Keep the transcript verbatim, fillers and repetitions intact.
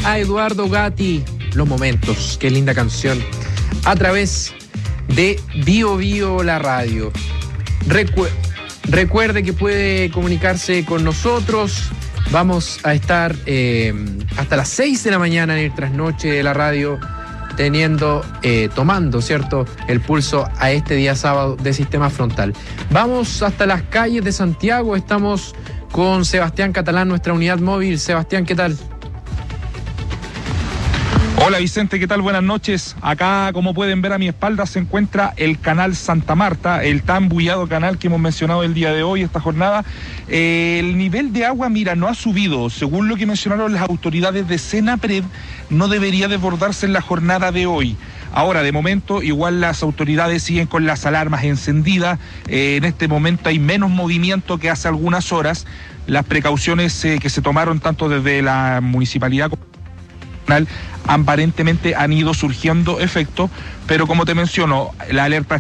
a Eduardo Gatti, Los Momentos, qué linda canción, a través de Bio Bio la radio. Recu- recuerde que puede comunicarse con nosotros. Vamos a estar eh, hasta las seis de la mañana en el trasnoche de la radio, teniendo, eh, tomando, ¿cierto?, el pulso a este día sábado de Sistema Frontal. Vamos hasta las calles de Santiago. Estamos con Sebastián Catalán, nuestra unidad móvil. Sebastián, ¿qué tal? Hola Vicente, ¿qué tal? Buenas noches. Acá, como pueden ver a mi espalda, se encuentra el canal Santa Marta, el tan bullado canal que hemos mencionado el día de hoy, esta jornada. Eh, el nivel de agua, mira, no ha subido. Según lo que mencionaron las autoridades de Senapred, no debería desbordarse en la jornada de hoy. Ahora, de momento, igual las autoridades siguen con las alarmas encendidas. Eh, en este momento hay menos movimiento que hace algunas horas. Las precauciones eh, que se tomaron tanto desde la municipalidad como aparentemente han ido surgiendo efecto, pero como te menciono, la alerta